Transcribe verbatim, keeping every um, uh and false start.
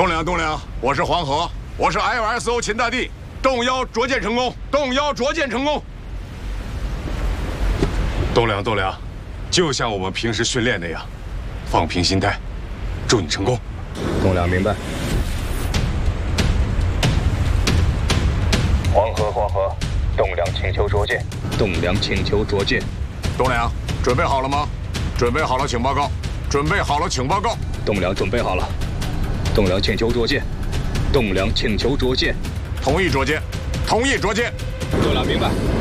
栋梁，栋梁，我是黄河，我是 L S O 秦大帝，动妖着舰成功，动妖着舰成功。栋梁，栋梁，就像我们平时训练那样，放平心态，祝你成功。 栋梁明白。 黄河，黄河，栋梁请求着舰。 栋梁请求着舰。 栋梁，准备好了吗？准备好了，请报告。准备好了，请报告。 栋梁准备好了。栋梁请求着舰。栋梁请求着舰。 同意着舰，同意着舰。 栋梁明白。